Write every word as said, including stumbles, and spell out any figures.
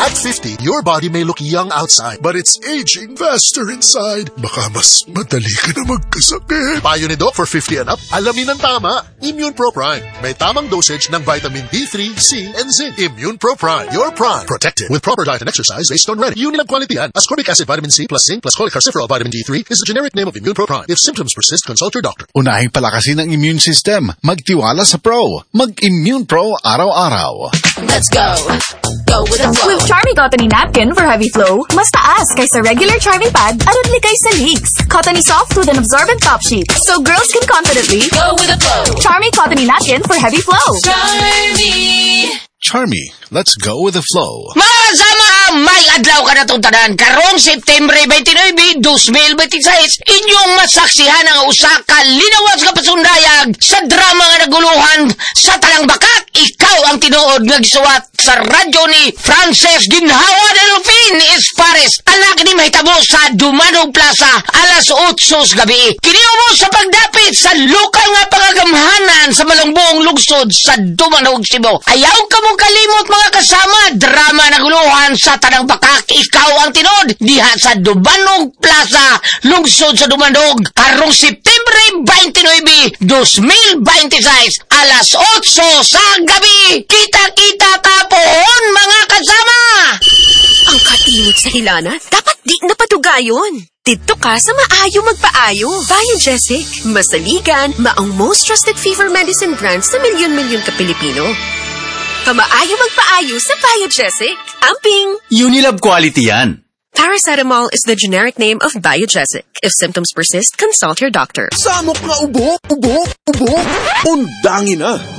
At fifty, your body may look young outside, but it's aging faster inside. Baka mas madali ka na magkasakit. Payo ni Doc for fifty and up, alamin ang tama. Immune Pro Prime. May tamang dosage ng vitamin B three, C, and zinc. Immune Pro Prime. Your prime. Protected with proper diet and exercise based on ready. Unilab quality yan. Ascorbic acid, vitamin C, plus zinc, plus cholecalciferol vitamin D three is the generic name of Immune Pro Prime. If symptoms persist, consult your doctor. Unahing palakasin ang immune system. Magtiwala sa Pro. Mag-Immune Pro araw-araw. Let's go. Go with the flow. With Charmy Cottony Napkin for heavy flow, mas taas kaysa regular Charmy Pad at udlikay sa leaks. Cottony soft with an absorbent top sheet, so girls can confidently Go with the flow. Charmy Cottony Napkin for heavy flow. Charmy. Charmy, let's go with the flow. Masama, may adlaw ka na itong tanan. Karong September twenty-nine, twenty twenty-six, inyong masaksihan ang usa ka linawas ka pasundayag sa drama nga naguluhan sa Talang Bakat. Ikaw ang tinuod nga gisuwat sa radyo ni Frances Ginhawa Delphine Espares. Anak ni mahitabo sa Dumanog Plaza, alas otsos gabi. Kiniyo mo sa pagdapit sa lokal nga pangagamhanan sa Malungbuong Lungsod sa Dumanog, Cebu. Ayaw ka mong kalimot mga kasama, drama naguluhan sa Tanang Bakak. Ikaw ang tinod diha sa Dumanog Plaza, Lungsod sa Dumanog, karong September twenty-nine, twenty twenty-six, alas otso sa gabi. Kita-kita tapon mga kasama. Ang katinod sa hilana, dapat di napatugayon. Dito ka sa maayo magpaayo. Biogesic, masaligan, maong most trusted fever medicine brand sa milyon-milyon ka Pilipino. Kamaayo magpaayo sa Biogesic. Amping! Unilab quality yan. Paracetamol is the generic name of Biogesic. If symptoms persist, consult your doctor. Samok nga ubo, ubo, ubo. Undangin na.